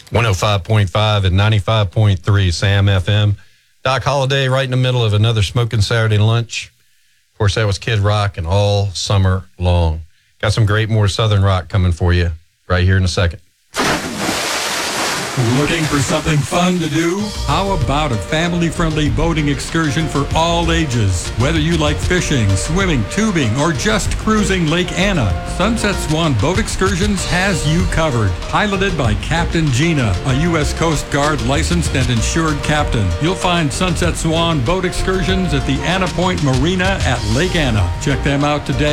105.5 and 95.3 Sam FM. Doc Holliday right in the middle of another smoking Saturday lunch. Of course, that was Kid Rock and all summer long. Got some great more Southern rock coming for you right here in a second. Looking for something fun to do? How about a family-friendly boating excursion for all ages? Whether you like fishing, swimming, tubing, or just cruising Lake Anna, Sunset Swan Boat Excursions has you covered. Piloted by Captain Gina, a U.S. Coast Guard licensed and insured captain. You'll find Sunset Swan Boat Excursions at the Anna Point Marina at Lake Anna. Check them out today